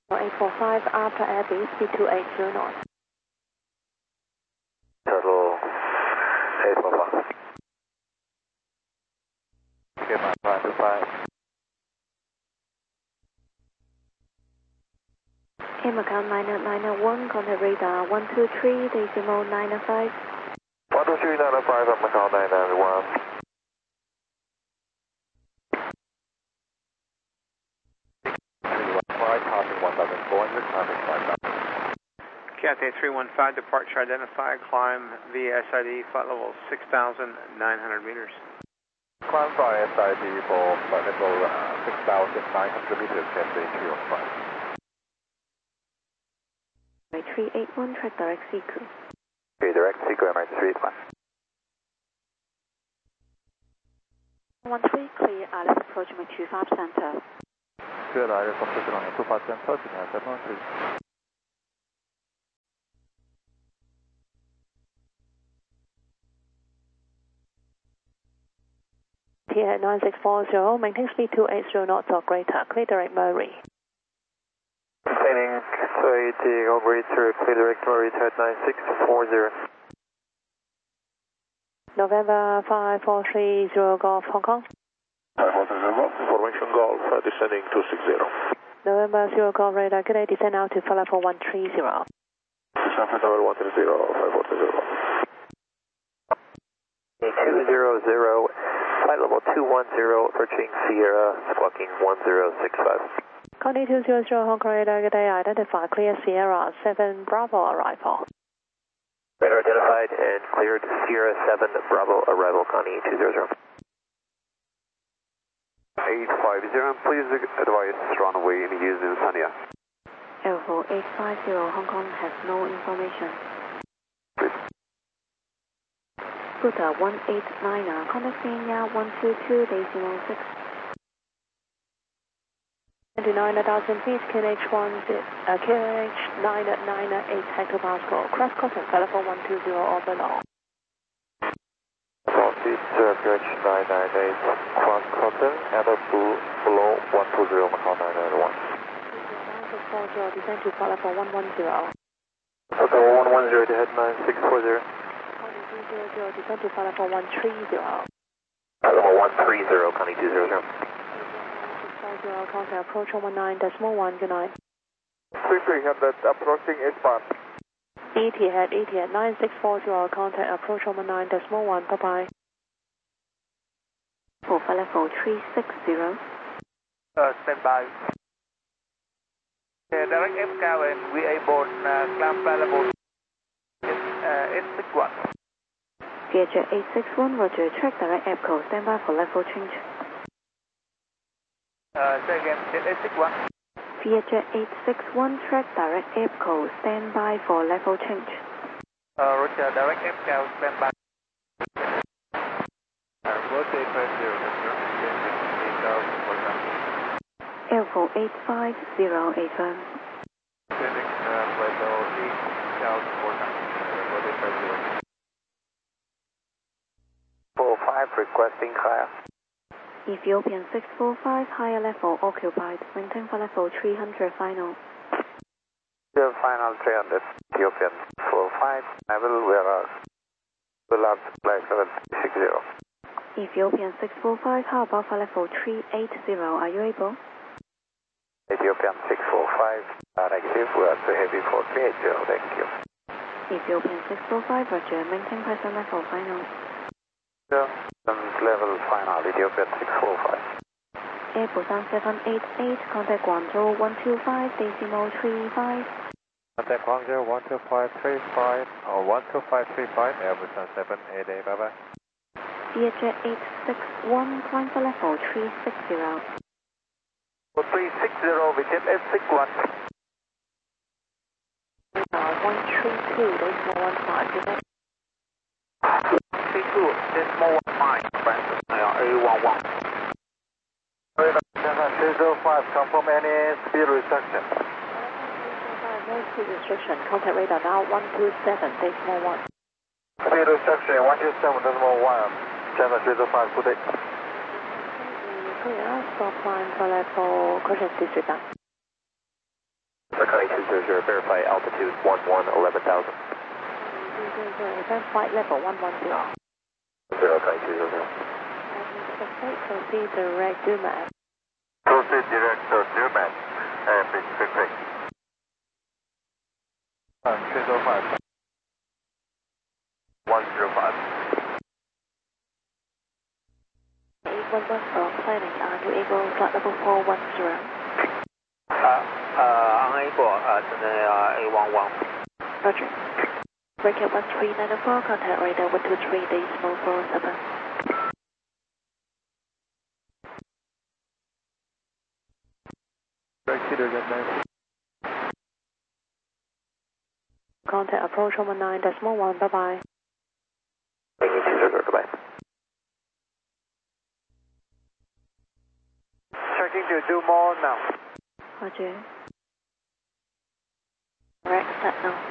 845 Alpha Abbey, speed 280 knots. Turtle 845. Okay, my 525. Macau 991, contact radar 123.95. 123.95 on Macau 991. Cathay 315, departure identified, climb via SID, flight level 6,900 meters. Climb via SID for flight level 6,900 meters, Cathay 315. 381, track direct Seacoast. Okay, direct Seacoast, MR 381. 13, clear, let's approach my 25 center. Good, I just approach on 25 center, 713. Here 9640, maintain speed 280 knots or greater, clear direct Murray. Maintaining 280 or greater, clear direct Murray, head 9640. November 5430 Golf, Hong Kong. 5430 Golf, formation Golf, descending 260. November 0 Golf radar, good day, descend now to flight level 130. Descend flight level 130, 5430. 200, flight level 210, approaching Sierra, squawking 1065. County 200 Hong Kong radar, good day, identify, clear Sierra 7 Bravo arrival. Radar identified and cleared Sierra 7 Bravo arrival, Connie 200. 850, please advise runway in use in Sanya. Airflow 850 Hong Kong has no information. Buddha 189, contact Kenya 122.06. 29,000 feet, QNH 998 hectopascal, cross cotton, telephone 120 or below. Southeast QNH 998, cross cotton, and below 120, Macau 991. 9640, descend to telephone 110. Okay, 110 to head 9640. 200, descend to telephone 130. Level 130, Connie 200. 40, contact approach 119.1, good night. 3300, approaching S-bar. ET head 9640, contact approach 119.1, bye bye. For flight level 360. Stand by. Direct FCAL and VA borne climb flight level S61. Vietjet 861, roger, track direct EPCO, stand by for level change. Say again, S61. Vietjet 861, track direct EPCO, stand by for level change. Roger, direct FCAL, stand by. Rotate 50, Airflow 85081. Sending flight level 8,049. 45 requesting higher. Ethiopian 645, higher level occupied, maintain flight level 300 final. Final 300, Ethiopian 45, level whereas the last flight 760. Ethiopian 645, how about flight level 380, are you able? Ethiopian 645, negative, we are too heavy for 380, thank you. Ethiopian 645, roger, maintain present level final. Level final, Ethiopian 645. Air Busan 788, contact Guangzhou 125.35. Contact Guangzhou 12535 or 12535, Airbus 788, bye bye. Vietjet 861, climb for level 360. 360, Vietjet 861. 132.15, 32, decimal 15, Francis, A11. 305, confirm any speed restriction. No speed restriction, contact radar now 127.1. Speed restriction 127.1, Channel 305, good day. Clear, stop climb for level, caution speed reduction. County 200, verify altitude 11,000. 200, flight level 110. 0 County 200. Proceed direct Dumas. Proceed direct to Dumas. Please quick. 305. 105. 811 from planning, are you able flight level 410? Unable, A11. Roger. Breakout 1394, contact radar 123.47. Contact approach 19.1, bye bye. Thank you, 200, goodbye. Starting to do more now. Roger. Correct, set now.